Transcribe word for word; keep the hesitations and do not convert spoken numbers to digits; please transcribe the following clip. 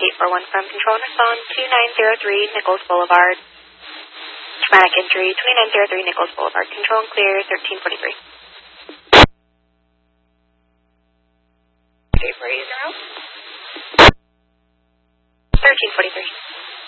eight four one from Control and Respond, two nine zero three Nichols Boulevard. Traumatic injury, twenty-nine oh three Nichols Boulevard. Control and clear, thirteen forty-three. eight four eight zero. thirteen forty-three.